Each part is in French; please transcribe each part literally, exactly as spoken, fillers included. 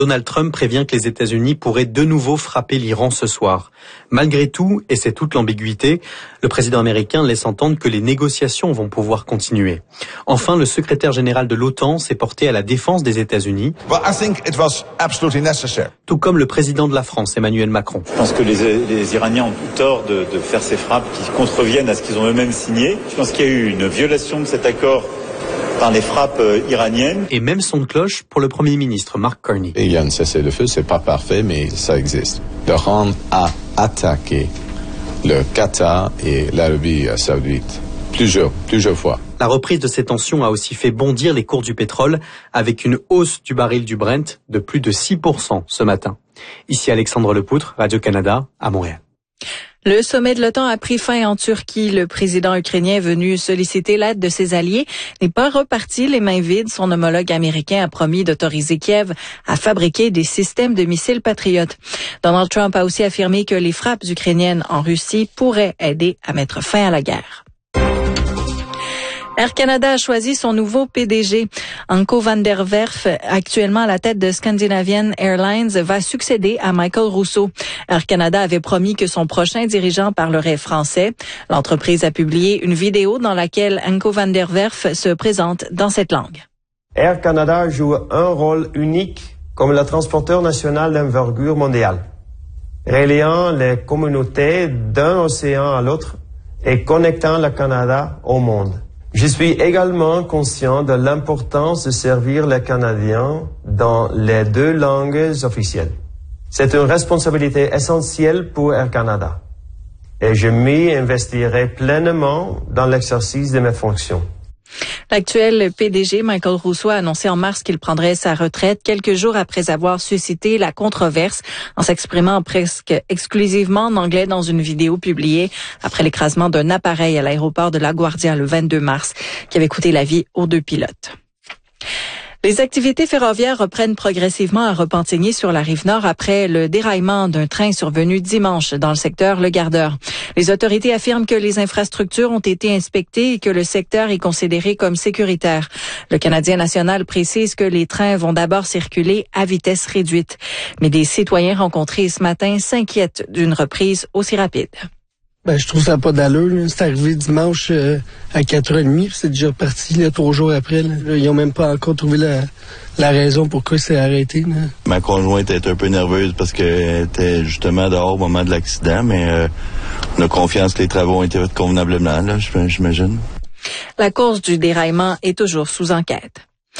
Donald Trump prévient que les États-Unis pourraient de nouveau frapper l'Iran ce soir. Malgré tout, et c'est toute l'ambiguïté, le président américain laisse entendre que les négociations vont pouvoir continuer. Enfin, le secrétaire général de l'OTAN s'est porté à la défense des États-Unis, well, I think it was absolutely necessary. Tout comme le président de la France, Emmanuel Macron. Je pense que les, les Iraniens ont tout tort de, de faire ces frappes qui contreviennent à ce qu'ils ont eux-mêmes signé. Je pense qu'il y a eu une violation de cet accord par les frappes iraniennes. Et même son de cloche pour le Premier ministre, Mark Carney. Et il y a un cessez-le-feu, c'est pas parfait, mais ça existe. L'Iran a attaqué le Qatar et l'Arabie saoudite plusieurs, plusieurs fois. La reprise de ces tensions a aussi fait bondir les cours du pétrole, avec une hausse du baril du Brent de plus de six pour cent ce matin. Ici Alexandre Lepoutre, Radio-Canada, à Montréal. Le sommet de l'OTAN a pris fin en Turquie. Le président ukrainien venu solliciter l'aide de ses alliés n'est pas reparti les mains vides. Son homologue américain a promis d'autoriser Kiev à fabriquer des systèmes de missiles patriotes. Donald Trump a aussi affirmé que les frappes ukrainiennes en Russie pourraient aider à mettre fin à la guerre. Air Canada a choisi son nouveau P D G. Anko van der Werf, actuellement à la tête de Scandinavian Airlines, va succéder à Michael Rousseau. Air Canada avait promis que son prochain dirigeant parlerait français. L'entreprise a publié une vidéo dans laquelle Anko van der Werf se présente dans cette langue. Air Canada joue un rôle unique comme le transporteur national d'envergure mondiale, reliant les communautés d'un océan à l'autre et connectant le Canada au monde. Je suis également conscient de l'importance de servir les Canadiens dans les deux langues officielles. C'est une responsabilité essentielle pour Air Canada et je m'y investirai pleinement dans l'exercice de mes fonctions. L'actuel P D G, Michael Rousseau, a annoncé en mars qu'il prendrait sa retraite quelques jours après avoir suscité la controverse en s'exprimant presque exclusivement en anglais dans une vidéo publiée après l'écrasement d'un appareil à l'aéroport de LaGuardia le vingt-deux mars qui avait coûté la vie aux deux pilotes. Les activités ferroviaires reprennent progressivement à Repentigny sur la Rive-Nord après le déraillement d'un train survenu dimanche dans le secteur Le Gardeur. Les autorités affirment que les infrastructures ont été inspectées et que le secteur est considéré comme sécuritaire. Le Canadien national précise que les trains vont d'abord circuler à vitesse réduite. Mais des citoyens rencontrés ce matin s'inquiètent d'une reprise aussi rapide. Ben, je trouve ça pas d'allure, là. C'est arrivé dimanche euh, à quatre heures trente, puis c'est déjà parti, là, trois jours après, là. Là, ils ont même pas encore trouvé la, la raison pourquoi c'est arrêté, là. Ma conjointe était un peu nerveuse parce qu'elle était justement dehors au moment de l'accident, mais euh, on a confiance que les travaux ont été faits convenablement, là, j'imagine. La cause du déraillement est toujours sous enquête.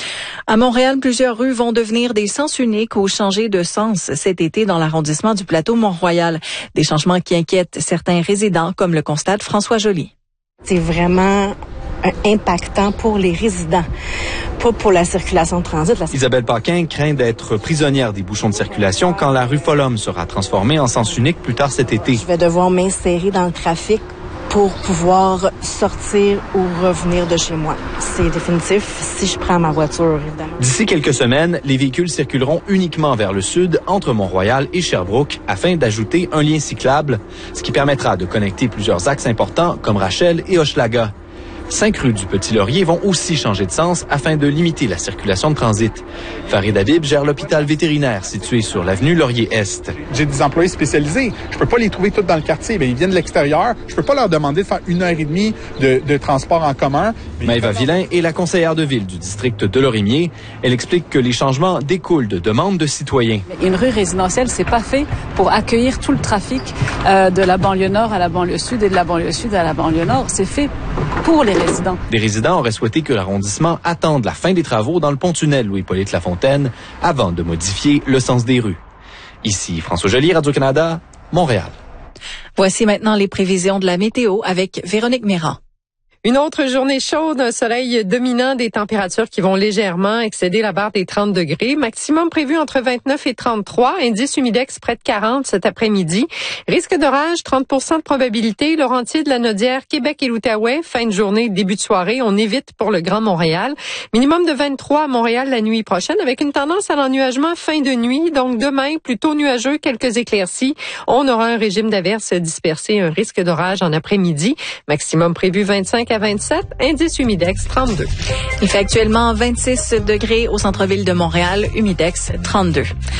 À Montréal, plusieurs rues vont devenir des sens uniques ou changer de sens cet été dans l'arrondissement du plateau Mont-Royal. Des changements qui inquiètent certains résidents, comme le constate François Joly. C'est vraiment impactant pour les résidents, pas pour la circulation de transit. La... Isabelle Paquin craint d'être prisonnière des bouchons de circulation quand la rue Follum sera transformée en sens unique plus tard cet été. Je vais devoir m'insérer dans le trafic pour pouvoir sortir ou revenir de chez moi. C'est définitif si je prends ma voiture, évidemment. D'ici quelques semaines, les véhicules circuleront uniquement vers le sud, entre Mont-Royal et Sherbrooke, afin d'ajouter un lien cyclable, ce qui permettra de connecter plusieurs axes importants comme Rachel et Hochelaga. Cinq rues du Petit-Laurier vont aussi changer de sens afin de limiter la circulation de transit. Farid Habib gère l'hôpital vétérinaire situé sur l'avenue Laurier-Est. J'ai des employés spécialisés. Je peux pas les trouver tous dans le quartier. Bien, ils viennent de l'extérieur. Je peux pas leur demander de faire une heure et demie de, de transport en commun. Maëva Villain est la conseillère de ville du district de Lorimier. Elle explique que les changements découlent de demandes de citoyens. Une rue résidentielle, c'est pas fait pour accueillir tout le trafic euh, de la banlieue nord à la banlieue sud et de la banlieue sud à la banlieue nord. C'est fait pour les résidents. Des résidents auraient souhaité que l'arrondissement attende la fin des travaux dans le pont-tunnel Louis-Hippolyte Lafontaine avant de modifier le sens des rues. Ici François Joly, Radio-Canada, Montréal. Voici maintenant les prévisions de la météo avec Véronique Méran. Une autre journée chaude, un soleil dominant, des températures qui vont légèrement excéder la barre des trente degrés. Maximum prévu entre vingt-neuf et trente-trois. Indice humidex près de quarante cet après-midi. Risque d'orage, trente pour cent de probabilité. Laurentides, la Naudière, Québec et l'Outaouais. Fin de journée, début de soirée. On évite pour le Grand Montréal. Minimum de vingt-trois à Montréal la nuit prochaine avec une tendance à l'ennuagement fin de nuit. Donc demain, plutôt nuageux, quelques éclaircies. On aura un régime d'averses dispersées, un risque d'orage en après-midi. Maximum prévu vingt-cinq à vingt-sept, indice humidex trente-deux. Il fait actuellement vingt-six degrés au centre-ville de Montréal, humidex trente-deux.